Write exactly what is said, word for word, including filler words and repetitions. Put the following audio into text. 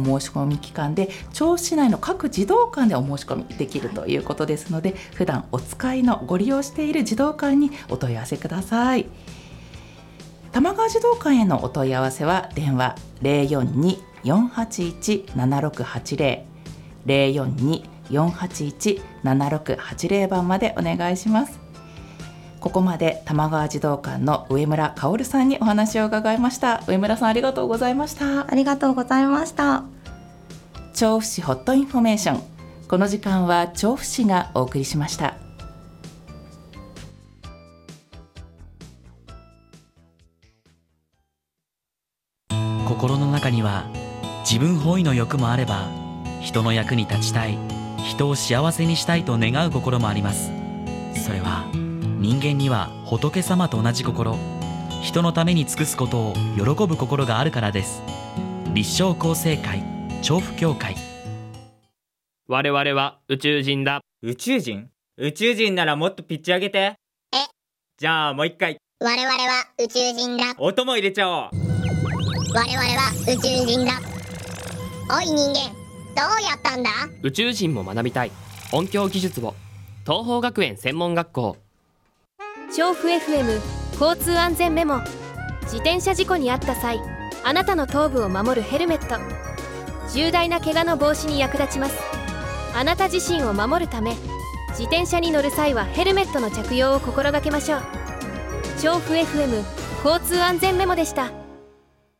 申し込み期間で調布市内の各児童館でお申し込みできるということですので、普段お使いのご利用している児童館にお問い合わせください。玉川児童館へのお問い合わせは電話 ゼロよんに よんはちいち ななろくはちゼロ ゼロよんに よんはちいち ななろくはちゼロ 番までお願いします。ここまで玉川児童館の上村薫さんにお話を伺いました。上村さん、ありがとうございました。 ありがとうございました。 調布市ホットインフォメーション、この時間は調布市がお送りしました。 心の中には自分本位の欲もあれば、人の役に立ちたい、人を幸せにしたいと願う心もあります。それは人間には仏様と同じ心、人のために尽くすことを喜ぶ心があるからです。立正厚生会調布教会。 我々は宇宙人だ。 宇宙人？宇宙人ならもっとピッチ上げて。 え？ じゃあもう一回。 我々は宇宙人だ。 音も入れちゃおう。 我々は宇宙人だ。おい人間、どうやったんだ？ 宇宙人も学びたい音響技術を。東邦学園専門学校。 調布 エフエム 交通安全メモ。自転車事故に遭った際、あなたの頭部を守るヘルメット、重大な怪我の防止に役立ちます。あなた自身を守るため、自転車に乗る際はヘルメットの着用を心がけましょう。調布 エフエム 交通安全メモでした。